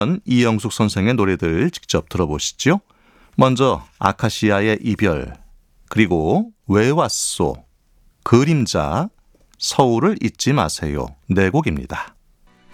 이영숙 선생의 노래들 직접 들어보시죠. 먼저 아카시아의 이별, 그리고 왜 왔소, 그림자, 서울을 잊지 마세요. 네 곡입니다.